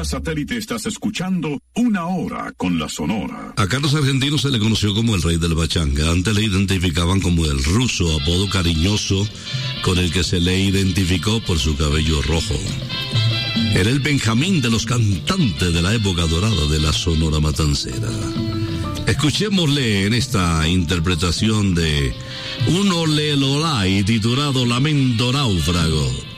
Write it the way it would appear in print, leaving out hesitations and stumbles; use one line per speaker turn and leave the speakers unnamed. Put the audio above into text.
vía satélite estás escuchando Una Hora con la Sonora.
A Carlos Argentino se le conoció como el rey del bachanga. Antes le identificaban como el ruso, apodo cariñoso con el que se le identificó por su cabello rojo. Era el Benjamín de los cantantes de la época dorada de la Sonora Matancera. Escuchémosle en esta interpretación de Un Ole Lolay titulado Lamento Náufrago.